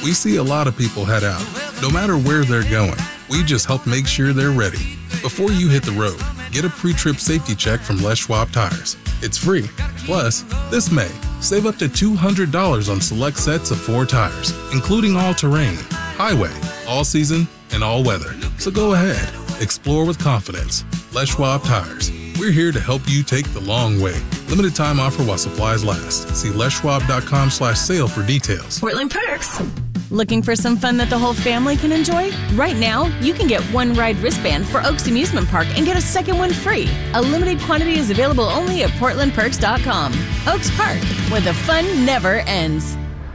We see a lot of people head out. No matter where they're going, we just help make sure they're ready. Before you hit the road, get a pre-trip safety check from Les Schwab Tires. It's free. Plus, this May, save up to $200 on select sets of 4 tires, including all-terrain, highway, all-season, and all-weather. So go ahead, explore with confidence. Les Schwab Tires. We're here to help you take the long way. Limited time offer while supplies last. See leschwab.com/sale for details. Portland Perks. Looking for some fun that the whole family can enjoy? Right now, you can get one ride wristband for Oaks Amusement Park and get a second one free. A limited quantity is available only at portlandperks.com. Oaks Park, where the fun never ends.